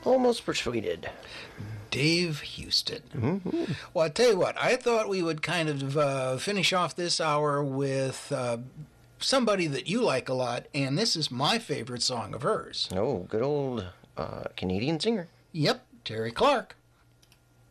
Almost persuaded. Dave Houston. Mm-hmm. Well, I tell you what, I thought we would kind of finish off this hour with somebody that you like a lot, and this is my favorite song of hers. Oh, good old Canadian singer. Yep, Terry Clark.